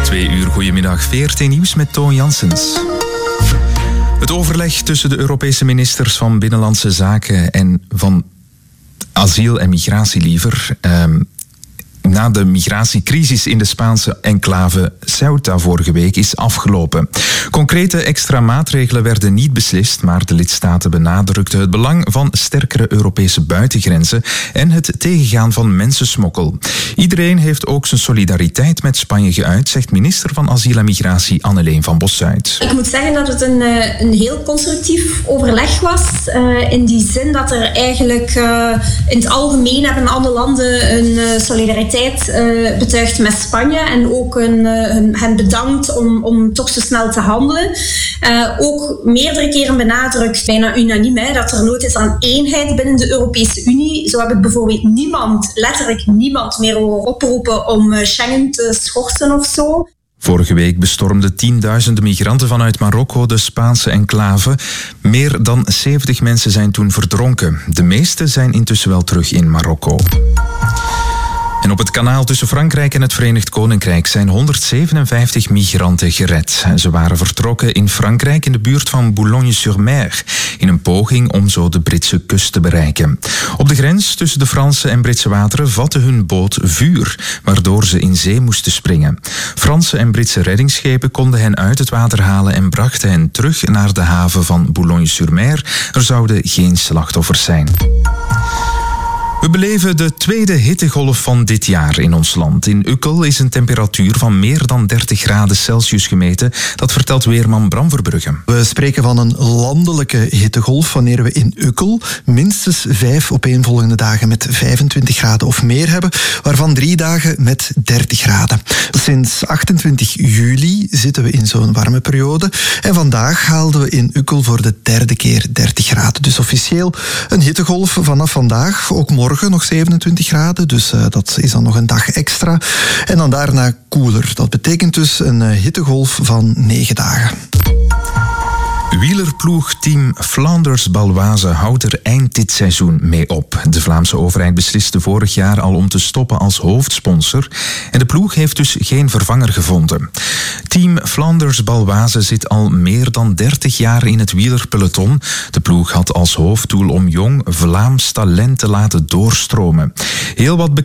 2 uur, goedemiddag. VRT Nieuws met Toon Janssens. Het overleg tussen de Europese ministers van Binnenlandse Zaken en van asiel en migratie liever... na de migratiecrisis in de Spaanse enclave Ceuta vorige week is afgelopen. Concrete extra maatregelen werden niet beslist, maar de lidstaten benadrukten het belang van sterkere Europese buitengrenzen en het tegengaan van mensensmokkel. Iedereen heeft ook zijn solidariteit met Spanje geuit, zegt minister van Asiel en Migratie Anneleen van Bossuit. Ik moet zeggen dat het een heel constructief overleg was. In die zin dat er eigenlijk in het algemeen hebben alle landen een solidariteit betuigd met Spanje en ook hen bedankt om toch zo snel te handelen. Ook meerdere keren benadrukt, bijna unaniem, dat er nood is aan eenheid binnen de Europese Unie. Zo heb ik bijvoorbeeld letterlijk niemand meer horen oproepen om Schengen te schorsen of zo. Vorige week bestormden tienduizenden migranten vanuit Marokko de Spaanse enclave. Meer dan 70 mensen zijn toen verdronken. De meeste zijn intussen wel terug in Marokko. En op het kanaal tussen Frankrijk en het Verenigd Koninkrijk zijn 157 migranten gered. Ze waren vertrokken in Frankrijk in de buurt van Boulogne-sur-Mer, in een poging om zo de Britse kust te bereiken. Op de grens tussen de Franse en Britse wateren vatte hun boot vuur, waardoor ze in zee moesten springen. Franse en Britse reddingsschepen konden hen uit het water halen en brachten hen terug naar de haven van Boulogne-sur-Mer. Er zouden geen slachtoffers zijn. We beleven de tweede hittegolf van dit jaar in ons land. In Ukkel is een temperatuur van meer dan 30 graden Celsius gemeten. Dat vertelt weerman Bram Verbrugge. We spreken van een landelijke hittegolf wanneer we in Ukkel minstens 5 opeenvolgende dagen met 25 graden of meer hebben, waarvan 3 dagen met 30 graden. Sinds 28 juli zitten we in zo'n warme periode en vandaag haalden we in Ukkel voor de 3e keer 30 graden. Dus officieel een hittegolf vanaf vandaag, ook morgen nog 27 graden, dus dat is dan nog een dag extra. En dan daarna koeler. Dat betekent dus een hittegolf van 9 dagen. Wielerploegteam Flanders-Baloise houdt er eind dit seizoen mee op. De Vlaamse overheid besliste vorig jaar al om te stoppen als hoofdsponsor en de ploeg heeft dus geen vervanger gevonden. Team Flanders-Baloise zit al meer dan 30 jaar in het wielerpeloton. De ploeg had als hoofddoel om jong Vlaams talent te laten doorstromen. Heel wat